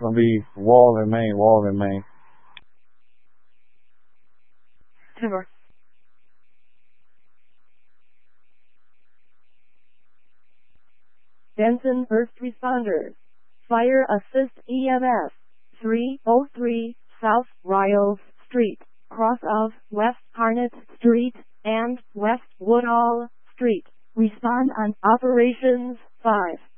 gonna be Walden, Maine. Timber. Benson First Responders. Fire Assist EMS. 303 South Riles Street, cross of West Harnett Street and West Woodall Street. Respond on Operations 5.